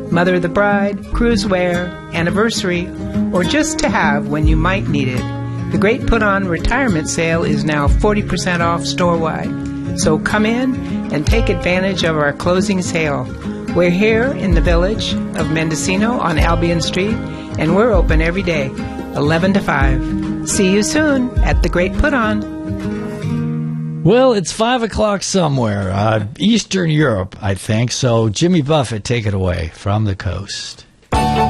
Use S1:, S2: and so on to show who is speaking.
S1: mother of the bride, cruise wear, anniversary, or just to have when you might need it. The Great Put On Retirement Sale is now 40% off store-wide. So come in and take advantage of our closing sale. We're here in the village of Mendocino on Albion Street, and we're open every day, 11 to 5. See you soon at the Great Put On.
S2: Well, it's 5 o'clock somewhere, Eastern Europe, I think. So, Jimmy Buffett, take it away from the coast.